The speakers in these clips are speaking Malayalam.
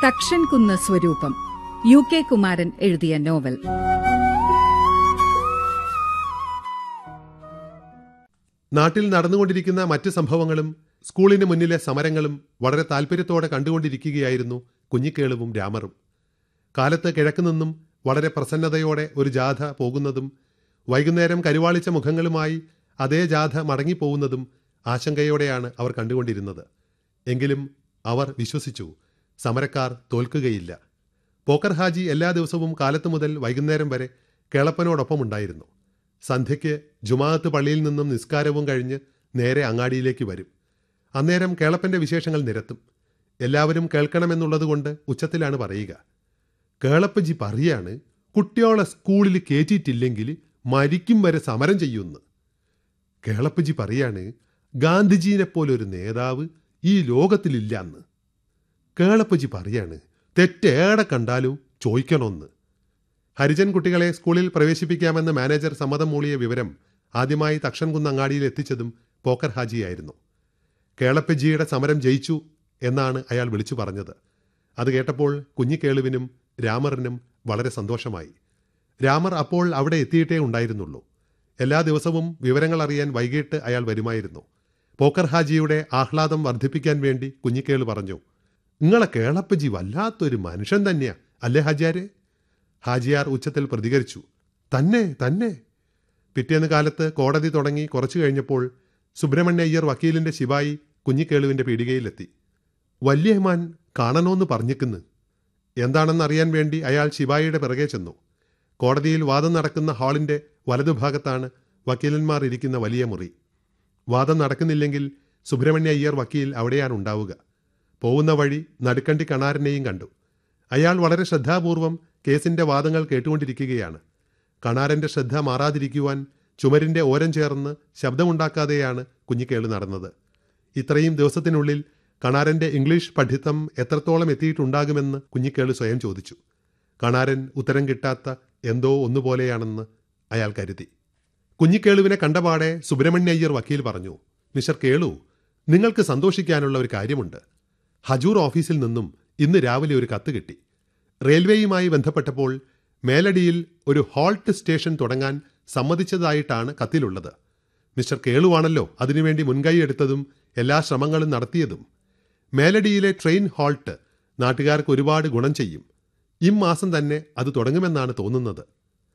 തക്ഷൻകുന്ന് സ്വരൂപം, UK കുമാരൻ എഴുതിയ നോവൽ. നാട്ടിൽ നടന്നുകൊണ്ടിരിക്കുന്ന മറ്റ് സംഭവങ്ങളും സ്കൂളിന് മുന്നിലെ സമരങ്ങളും വളരെ താൽപര്യത്തോടെ കണ്ടുകൊണ്ടിരിക്കുകയായിരുന്നു കുഞ്ഞിക്കേളുവും രാമറും. കാലത്ത് കിഴക്ക് നിന്നും വളരെ പ്രസന്നതയോടെ ഒരു ജാഥ പോകുന്നതും വൈകുന്നേരം കരുവാളിച്ച മുഖങ്ങളുമായി അതേ ജാഥ മടങ്ങിപ്പോകുന്നതും ആശങ്കയോടെയാണ് അവർ കണ്ടുകൊണ്ടിരുന്നത്. എങ്കിലും അവർ വിശ്വസിച്ചു, സമരക്കാർ തോൽക്കുകയില്ല. പോക്കർ ഹാജി എല്ലാ ദിവസവും കാലത്തു മുതൽ വൈകുന്നേരം വരെ കേളപ്പനോടൊപ്പമുണ്ടായിരുന്നു. സന്ധ്യയ്ക്ക് ജുമാഅത്ത് പള്ളിയിൽ നിന്നും നിസ്കാരവും കഴിഞ്ഞ് നേരെ അങ്ങാടിയിലേക്ക് വരും. അന്നേരം കേളപ്പന്റെ വിശേഷങ്ങൾ നിരത്തും. എല്ലാവരും കേൾക്കണമെന്നുള്ളതുകൊണ്ട് ഉച്ചത്തിലാണ് പറയുക. കേളപ്പജി പറയാണ്, കുട്ടിയോളെ സ്കൂളിൽ കയറ്റിയിട്ടില്ലെങ്കിൽ മരിക്കും വരെ സമരം ചെയ്യുമെന്ന്. കേളപ്പജി പറയാണ്, ഗാന്ധിജീനെപ്പോലൊരു നേതാവ് ഈ ലോകത്തിലില്ലാന്ന്. കേളപ്പജി പറയാണ്, തെറ്റേടെ കണ്ടാലും ചോദിക്കണമെന്ന്. ഹരിജൻ കുട്ടികളെ സ്കൂളിൽ പ്രവേശിപ്പിക്കാമെന്ന് മാനേജർ സമ്മതം മൂളിയ വിവരം ആദ്യമായി തക്ഷൻകുന്ന് അങ്ങാടിയിൽ എത്തിച്ചതും പോക്കർ ഹാജിയായിരുന്നു. കേളപ്പജിയുടെ സമരം ജയിച്ചു എന്നാണ് അയാൾ വിളിച്ചു പറഞ്ഞത്. അത് കേട്ടപ്പോൾ കുഞ്ഞിക്കേളുവിനും രാമറിനും വളരെ സന്തോഷമായി. രാമർ അപ്പോൾ അവിടെ എത്തിയിട്ടേ ഉണ്ടായിരുന്നുള്ളൂ. എല്ലാ ദിവസവും വിവരങ്ങൾ അറിയാൻ വൈകിട്ട് അയാൾ വരുമായിരുന്നു. പോക്കർ ഹാജിയുടെ ആഹ്ലാദം വർദ്ധിപ്പിക്കാൻ വേണ്ടി കുഞ്ഞിക്കേളു പറഞ്ഞു, നിങ്ങളെ കേളപ്പജി വല്ലാത്തൊരു മനുഷ്യൻ തന്നെയാ അല്ലേ ഹാജിയാരെ? ഹാജിയാർ ഉച്ചത്തിൽ പ്രതികരിച്ചു, തന്നെ തന്നെ. പിറ്റേന്ന് കാലത്ത് കോടതി തുടങ്ങി കുറച്ചു കഴിഞ്ഞപ്പോൾ സുബ്രഹ്മണ്യ അയ്യർ വക്കീലിന്റെ ശിപായി കുഞ്ഞിക്കേളുവിന്റെ പീടികയിലെത്തി. വല്യഹ്മാൻ കാണണോന്ന് പറഞ്ഞിക്കുന്നു. എന്താണെന്നറിയാൻ വേണ്ടി അയാൾ ശിപായിയുടെ പിറകെ ചെന്നു. കോടതിയിൽ വാദം നടക്കുന്ന ഹാളിന്റെ വലതുഭാഗത്താണ് വക്കീലന്മാർ ഇരിക്കുന്ന വലിയ മുറി. വാദം നടക്കുന്നില്ലെങ്കിൽ സുബ്രഹ്മണ്യ അയ്യർ വക്കീൽ അവിടെയാണ് ഉണ്ടാവുക. പോകുന്ന വഴി നടുക്കണ്ടി കണാരനെയും കണ്ടു. അയാൾ വളരെ ശ്രദ്ധാപൂർവം കേസിന്റെ വാദങ്ങൾ കേട്ടുകൊണ്ടിരിക്കുകയാണ്. കണാരന്റെ ശ്രദ്ധ മാറാതിരിക്കുവാൻ ചുമരിന്റെ ഓരം ചേർന്ന് ശബ്ദമുണ്ടാക്കാതെയാണ് കുഞ്ഞിക്കേളു നടന്നത്. ഇത്രയും ദിവസത്തിനുള്ളിൽ കണാരന്റെ ഇംഗ്ലീഷ് പഠിത്തം എത്രത്തോളം എത്തിയിട്ടുണ്ടാകുമെന്ന് കുഞ്ഞിക്കേളു സ്വയം ചോദിച്ചു. കണാരൻ ഉത്തരം കിട്ടാത്ത എന്തോ ഒന്നുപോലെയാണെന്ന് അയാൾ കരുതി. കുഞ്ഞിക്കേളുവിനെ കണ്ടപാടെ സുബ്രഹ്മണ്യ അയ്യർ വക്കീൽ പറഞ്ഞു, മിസ്റ്റർ കേളു, നിങ്ങൾക്ക് സന്തോഷിക്കാനുള്ള ഒരു കാര്യമുണ്ട്. ഹജൂർ ഓഫീസിൽ നിന്നും ഇന്ന് രാവിലെ ഒരു കത്ത് കിട്ടി. റെയിൽവേയുമായി ബന്ധപ്പെട്ടപ്പോൾ മേലടിയിൽ ഒരു ഹോൾട്ട് സ്റ്റേഷൻ തുടങ്ങാൻ സമ്മതിച്ചതായിട്ടാണ് കത്തിലുള്ളത്. മിസ്റ്റർ കേളുവാണല്ലോ അതിനുവേണ്ടി മുൻകൈ എടുത്തതും എല്ലാ ശ്രമങ്ങളും നടത്തിയതും. മേലടിയിലെ ട്രെയിൻ ഹോൾട്ട് നാട്ടുകാർക്ക് ഒരുപാട് ഗുണം ചെയ്യും. ഇമ്മാസം തന്നെ അത് തുടങ്ങുമെന്നാണ് തോന്നുന്നത്.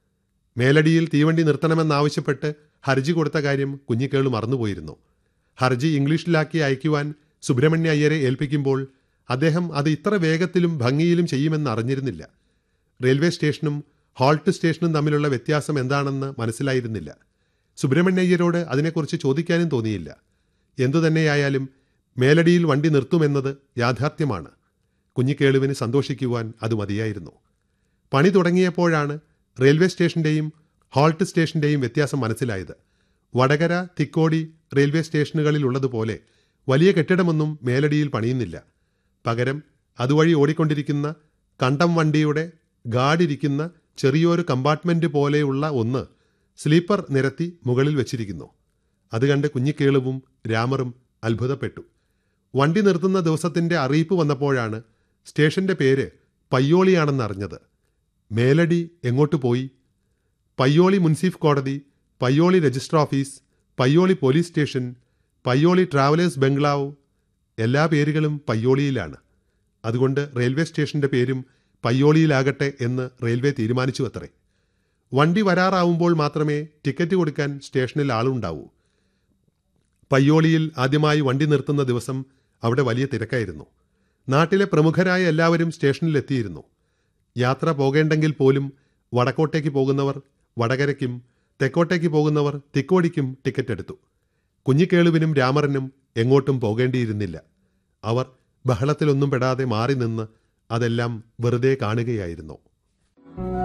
മേലടിയിൽ തീവണ്ടി നിർത്തണമെന്നാവശ്യപ്പെട്ട് ഹർജി കൊടുത്ത കാര്യം കുഞ്ഞിക്കേളു മറന്നുപോയിരുന്നു. ഹർജി ഇംഗ്ലീഷിലാക്കി അയക്കുവാൻ സുബ്രഹ്മണ്യ അയ്യരെ ഏൽപ്പിക്കുമ്പോൾ അദ്ദേഹം അത് ഇത്ര വേഗത്തിലും ഭംഗിയിലും ചെയ്യുമെന്ന് അറിഞ്ഞിരുന്നില്ല. റെയിൽവേ സ്റ്റേഷനും ഹോൾട്ട് സ്റ്റേഷനും തമ്മിലുള്ള വ്യത്യാസം എന്താണെന്ന് മനസ്സിലായിരുന്നില്ല. സുബ്രഹ്മണ്യ അയ്യരോട് അതിനെക്കുറിച്ച് ചോദിക്കാനും തോന്നിയില്ല. എന്തുതന്നെയായാലും മേലടിയിൽ വണ്ടി നിർത്തുമെന്നത് യാഥാർത്ഥ്യമാണ്. കുഞ്ഞിക്കേളുവിന് സന്തോഷിക്കുവാൻ അത് മതിയായിരുന്നു. പണി തുടങ്ങിയപ്പോഴാണ് റെയിൽവേ സ്റ്റേഷന്റെയും ഹോൾട്ട് സ്റ്റേഷന്റെയും വ്യത്യാസം മനസ്സിലായത്. വടകര, തിക്കോടി റെയിൽവേ സ്റ്റേഷനുകളിലുള്ളതുപോലെ വലിയ കെട്ടിടമൊന്നും മേലടിയിൽ പണിയുന്നില്ല. പകരം അതുവഴി ഓടിക്കൊണ്ടിരിക്കുന്ന കണ്ടം വണ്ടിയുടെ ഗാർഡിരിക്കുന്ന ചെറിയൊരു കമ്പാർട്ട്മെന്റ് പോലെയുള്ള ഒന്ന് സ്ലീപ്പർ നിരത്തി മുകളിൽ വെച്ചിരിക്കുന്നു. അത് കണ്ട് കുഞ്ഞിക്കേളുവും രാമറും അത്ഭുതപ്പെട്ടു. വണ്ടി നിർത്തുന്ന ദിവസത്തിന്റെ അറിയിപ്പ് വന്നപ്പോഴാണ് സ്റ്റേഷന്റെ പേര് പയ്യോളിയാണെന്നറിഞ്ഞത്. മേലടി എങ്ങോട്ട് പോയി? പയ്യോളി മുൻസിഫ് കോടതി, Payyoli register office, Payyoli police station, Payyoli travellers ബംഗ്ലാവ്, എല്ലാ പേരുകളും പയ്യോളിയിലാണ്. അതുകൊണ്ട് റെയിൽവേ സ്റ്റേഷന്റെ പേരും പയ്യോളിയിലാകട്ടെ എന്ന് റെയിൽവേ തീരുമാനിച്ചു അത്രേ. വണ്ടി വരാറാവുമ്പോൾ മാത്രമേ ടിക്കറ്റ് കൊടുക്കാൻ സ്റ്റേഷനിൽ ആളുണ്ടാവൂ. പയ്യോളിയിൽ ആദ്യമായി വണ്ടി നിർത്തുന്ന ദിവസം അവിടെ വലിയ തിരക്കായിരുന്നു. നാട്ടിലെ പ്രമുഖരായ എല്ലാവരും സ്റ്റേഷനിലെത്തിയിരുന്നു. യാത്ര പോകേണ്ടെങ്കിൽ പോലും വടക്കോട്ടേക്ക് പോകുന്നവർ വടകരയ്ക്കും തെക്കോട്ടേക്ക് പോകുന്നവർ തിക്കോടിക്കും ടിക്കറ്റ് എടുത്തു. കുഞ്ഞിക്കേളുവിനും രാമറിനും എങ്ങോട്ടും പോകേണ്ടിയിരുന്നില്ല. അവർ ബഹളത്തിലൊന്നും പെടാതെ മാറി നിന്ന് അതെല്ലാം വെറുതെ കാണുകയായിരുന്നു.